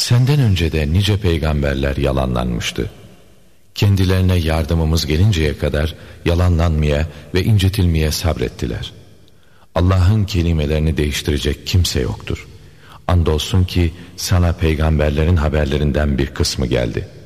Senden önce de nice peygamberler yalanlanmıştı. Kendilerine yardımımız gelinceye kadar yalanlanmaya ve incitilmeye sabrettiler. Allah'ın kelimelerini değiştirecek kimse yoktur. Andolsun ki sana peygamberlerin haberlerinden bir kısmı geldi.